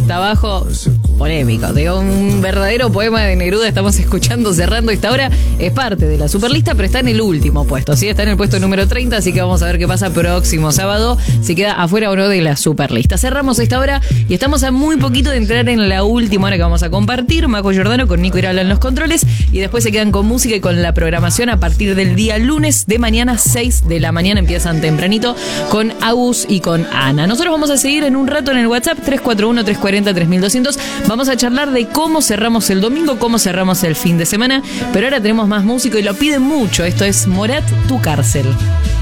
está abajo. Polémico, de un verdadero poema de Neruda estamos escuchando, cerrando esta hora. Es parte de la Superlista, pero está en el último puesto, ¿sí? Está en el puesto número 30, así que vamos a ver qué pasa próximo sábado, si queda afuera o no de la Superlista. Cerramos esta hora y estamos a muy poquito de entrar en la última hora que vamos a compartir. Majo Giordano con Nico Irala en los controles, y después se quedan con música y con la programación a partir del día lunes de mañana, 6 de la mañana, empiezan tempranito con Agus y con Ana. Nosotros vamos a seguir en un rato en el WhatsApp 341-340-3200. Vamos a charlar de cómo cerramos el domingo, cómo cerramos el fin de semana, pero ahora tenemos más música y lo piden mucho. Esto es Morat, tu cárcel.